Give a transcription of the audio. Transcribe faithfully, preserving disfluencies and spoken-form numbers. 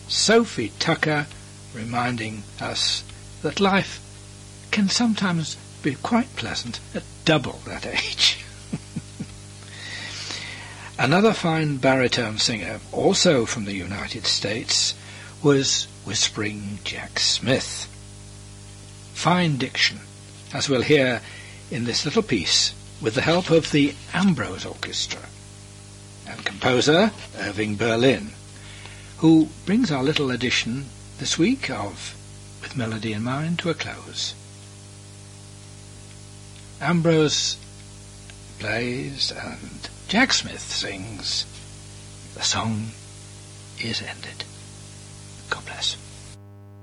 Sophie Tucker, reminding us that life can sometimes be quite pleasant at double that age. Another fine baritone singer, also from the United States, was Whispering Jack Smith. Fine diction, as we'll hear in this little piece with the help of the Ambrose Orchestra and composer Irving Berlin, who brings our little edition this week of With Melody in Mind to a close. Ambrose plays and Jack Smith sings. The song is ended. God bless.